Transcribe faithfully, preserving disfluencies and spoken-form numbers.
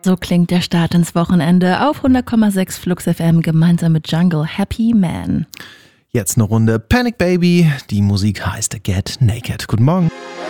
So klingt der Start ins Wochenende auf hundert Komma sechs Flux F M gemeinsam mit Jungle Happy Man. Jetzt eine Runde Panic Baby. Die Musik heißt Get Naked. Guten Morgen.